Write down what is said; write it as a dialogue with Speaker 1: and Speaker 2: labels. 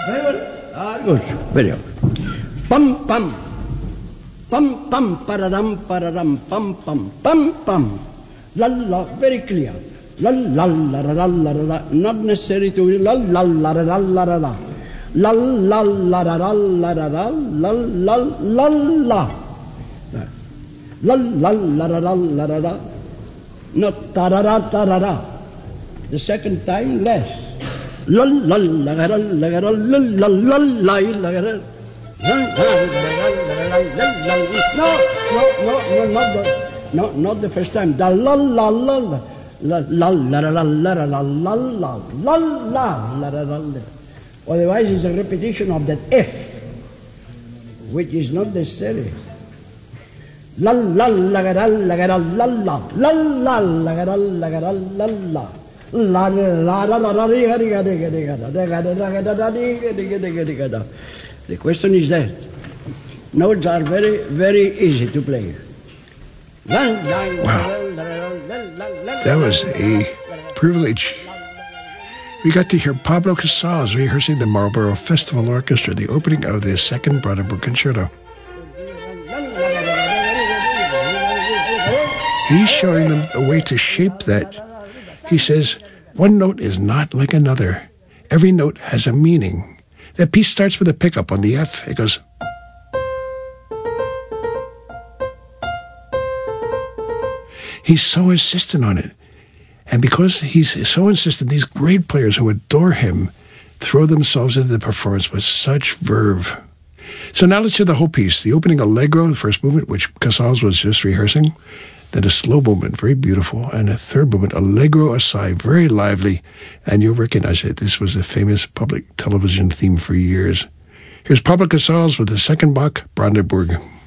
Speaker 1: Very well. Good. Very good. Pum, pum. Pum, pum, pararam, pararam, pum, pum, pum, pum. La, la, very clear. La, la, la, la, la, la, la. Not necessary to la, la, la, la, la, la, la. La, la, la, la, la, la, la, la, la, la, la, la. La, la, la, la, la, la, la, la. Not tarara, tarara. The second time, less. La, la, la, la, la, la, la, la, la, la, la, la. No, not the first time. The la la la la la la la la la la la la la la la. Otherwise, it's a repetition of that F, which is not necessary. La la la la la la la la la la la la la la la. La la la la. The question is that notes are very, very easy to play.
Speaker 2: Wow. That was a privilege. We got to hear Pablo Casals rehearsing the Marlborough Festival Orchestra, the opening of the Second Brandenburg Concerto. He's showing them a way to shape that. He says, one note is not like another. Every note has a meaning. That piece starts with a pickup on the F. It goes. He's so insistent on it. And because he's so insistent, these great players who adore him throw themselves into the performance with such verve. So now let's hear the whole piece. The opening allegro, the first movement, which Casals was just rehearsing. Then a slow movement, very beautiful. And a third movement, allegro assai, very lively. And you'll recognize it. This was a famous public television theme for years. Here's Pablo Casals with the second Bach, Brandenburg.